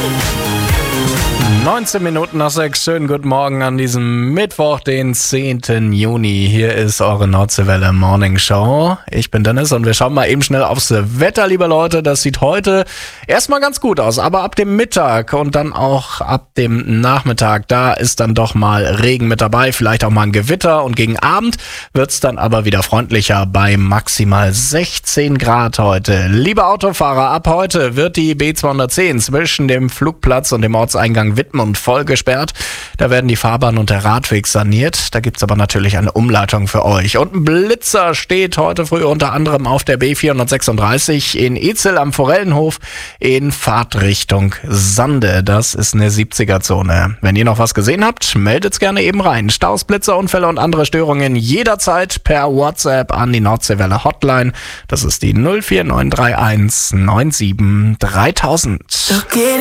19 Minuten nach 6. Schönen guten Morgen an diesem Mittwoch, den 10. Juni. Hier ist eure Nordseewelle Morning Show. Ich bin Dennis und wir schauen mal eben schnell aufs Wetter, liebe Leute. Das sieht heute erstmal ganz gut aus, aber ab dem Mittag und dann auch ab dem Nachmittag, da ist dann doch mal Regen mit dabei, vielleicht auch mal ein Gewitter und gegen Abend wird's dann aber wieder freundlicher bei maximal 16 Grad heute. Liebe Autofahrer, ab heute wird die B210 zwischen dem Flugplatz und dem Ortseingang Witten und voll gesperrt. Da werden die Fahrbahn und der Radweg saniert. Da gibt's aber natürlich eine Umleitung für euch. Und ein Blitzer steht heute früh unter anderem auf der B436 in Ezel am Forellenhof in Fahrtrichtung Sande. Das ist eine 70er-Zone. Wenn ihr noch was gesehen habt, meldet's gerne eben rein. Staus, Blitzer, Unfälle und andere Störungen jederzeit per WhatsApp an die Nordseewelle Hotline. Das ist die 04931 97 3000.